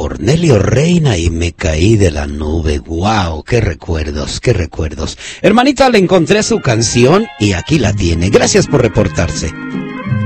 Cornelio Reina y Me caí de la nube. ¡Wow! ¡Qué recuerdos, qué recuerdos! Hermanita, le encontré su canción y aquí la tiene. Gracias por reportarse.